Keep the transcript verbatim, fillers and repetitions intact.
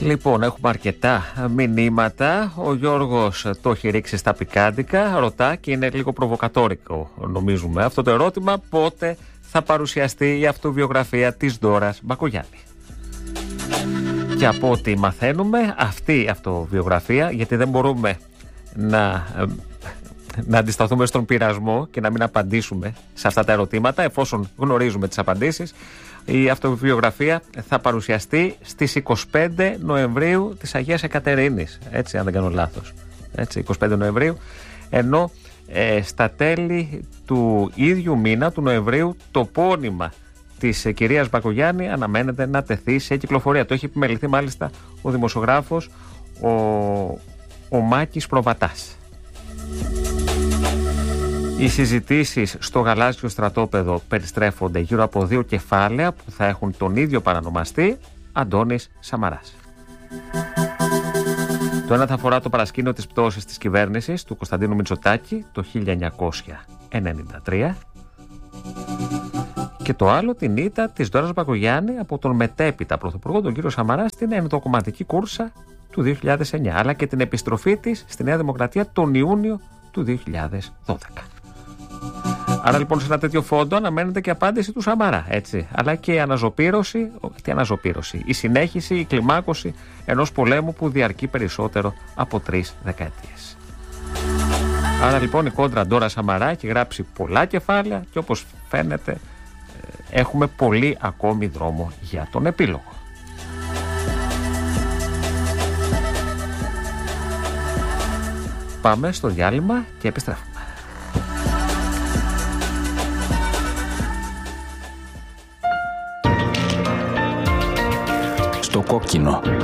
Λοιπόν, έχουμε αρκετά μηνύματα. Ο Γιώργος το έχει ρίξει στα πικάντικα. Ρωτά και είναι λίγο προβοκατόρικο, νομίζουμε, αυτό το ερώτημα: πότε θα παρουσιαστεί η αυτοβιογραφία της Ντόρας Μπακογιάννη? Και από ό,τι μαθαίνουμε, αυτή η αυτοβιογραφία, γιατί δεν μπορούμε να, να αντισταθούμε στον πειρασμό και να μην απαντήσουμε σε αυτά τα ερωτήματα, εφόσον γνωρίζουμε τις απαντήσεις, η αυτοβιογραφία θα παρουσιαστεί στις είκοσι πέντε Νοεμβρίου της Αγίας Εκατερίνης, έτσι, αν δεν κάνω λάθος, έτσι, είκοσι πέντε Νοεμβρίου, ενώ ε, στα τέλη του ίδιου μήνα, του Νοεμβρίου, το πόνημα της ε, κυρίας Μπακογιάννη αναμένεται να τεθεί σε κυκλοφορία. Το έχει επιμεληθεί μάλιστα ο δημοσιογράφος ο, ο Μάκης Προβατάς. Οι συζητήσεις στο γαλάζιο στρατόπεδο περιστρέφονται γύρω από δύο κεφάλαια που θα έχουν τον ίδιο παρανομαστή, Αντώνης Σαμαράς. Το ένα θα αφορά το παρασκήνιο της πτώσης της κυβέρνησης του Κωνσταντίνου Μητσοτάκη το χίλια εννιακόσια ενενήντα τρία και το άλλο την ήττα της Ντόρας Μπακογιάννη από τον μετέπειτα πρωθυπουργό τον κύριο Σαμαρά στην ενδοκομματική κούρσα του δύο χιλιάδες εννιά, αλλά και την επιστροφή της στη Νέα Δημοκρατία τον Ιούνιο του δύο χιλιάδες δώδεκα. Άρα λοιπόν σε ένα τέτοιο φόντο αναμένεται και απάντηση του Σαμαρά, έτσι, αλλά και η αναζωπήρωση, τι αναζωπήρωση, η συνέχιση, η κλιμάκωση ενός πολέμου που διαρκεί περισσότερο από τρεις δεκαετίες. Άρα λοιπόν η κόντρα Ντόρα Σαμαρά έχει γράψει πολλά κεφάλαια και όπως φαίνεται έχουμε πολύ ακόμη δρόμο για τον επίλογο. Πάμε στο διάλειμμα και επιστρέφουμε. Στο κόκκινο.